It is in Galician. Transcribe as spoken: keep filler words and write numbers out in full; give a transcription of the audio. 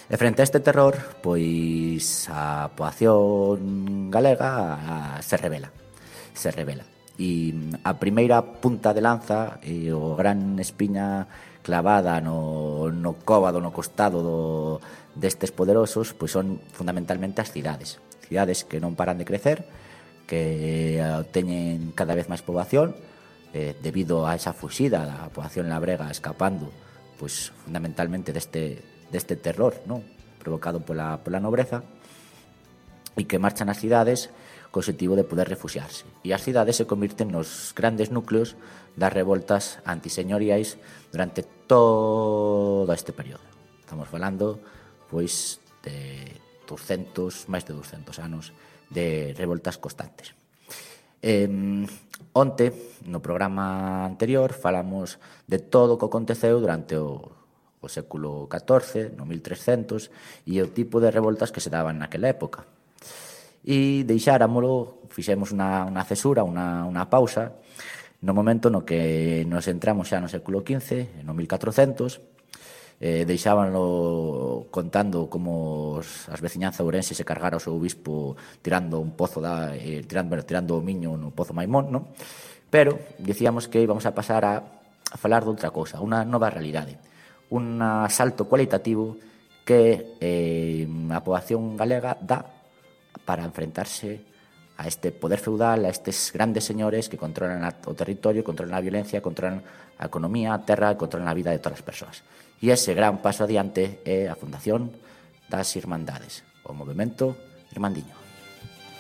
E frente a este terror, pois a poboación galega se rebela. Se rebela. E a primeira punta de lanza e o gran espiña clavada no, no cóbado, no costado do, destes poderosos, pois son fundamentalmente as cidades. Cidades que non paran de crecer, que teñen cada vez máis poboación, eh, debido a esa fuxida da poboación labrega escapando, pois fundamentalmente deste deste terror, non, provocado pola, pola nobreza, e que marchan ás cidades co objetivo de poder refuxiarse. E as cidades se convirten nos grandes núcleos das revoltas antiseñoriais durante todo este período. Estamos falando, pois, de doscientos, máis de doscientos anos de revoltas constantes. Eh, onte, no programa anterior, falamos de todo o que aconteceu durante o o século catorce, no mil trescentos, e o tipo de revoltas que se daban naquela época. E deixáramolo, fixemos unha, unha cesura, unha, unha pausa, no momento no que nos entramos xa no século quince, no mil catrocentos, eh, deixábanlo contando como os, as veciñanza ourense se cargara o seu obispo tirando un pozo da, eh, tirando, bueno, tirando o miño no pozo Maimón, non? Pero dicíamos que íbamos a pasar a, a falar de outra cousa, unha nova realidade, un salto cualitativo que eh, a poboación galega dá para enfrentarse a este poder feudal, a estes grandes señores que controlan o territorio, controlan a violencia, controlan a economía, a terra e controlan a vida de todas as persoas. E ese gran paso adiante é a fundación das Irmandades, o movemento irmandiño.